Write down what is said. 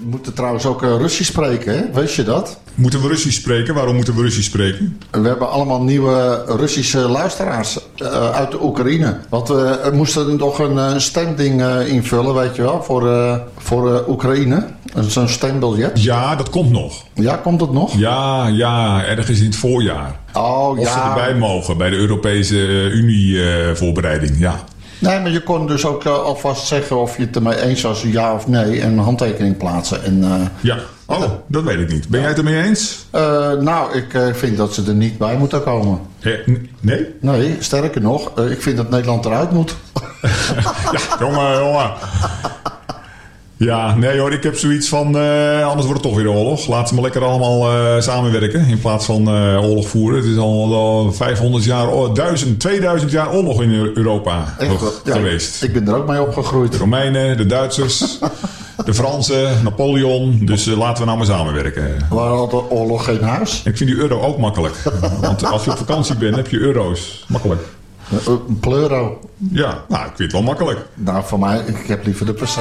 We moeten trouwens ook Russisch spreken, hè? Weet je dat? Moeten we Russisch spreken? Waarom moeten we Russisch spreken? We hebben allemaal nieuwe Russische luisteraars uit de Oekraïne. Want we moesten nog een stemding invullen, weet je wel, voor Oekraïne. Zo'n stembiljet. Ja, dat komt nog. Ja, komt het nog? Ja, ergens in het voorjaar. Oh, Of ze erbij mogen bij de Europese Unie voorbereiding, ja. Nee, maar je kon dus ook alvast zeggen of je het ermee eens was, ja of nee, en een handtekening plaatsen. En, ja, dat weet ik niet. Ben jij het ermee eens? Nou, ik vind dat ze er niet bij moeten komen. Nee? Nee, sterker nog, ik vind dat Nederland eruit moet. Ja, jongen. Ja, nee hoor, ik heb zoiets van, anders wordt het toch weer oorlog. Laten ze maar lekker allemaal samenwerken in plaats van oorlog voeren. Het is al 500 jaar, 2000 jaar oorlog in Europa geweest. Ik ben er ook mee opgegroeid. De Romeinen, de Duitsers, de Fransen, Napoleon. Dus laten we nou maar samenwerken. Waar had de oorlog geen huis? Ik vind die euro ook makkelijk. Want als je op vakantie bent, heb je euro's. Makkelijk. Een pleuro. Ja, nou, ik vind het wel makkelijk. Nou, voor mij, ik heb liever de percent.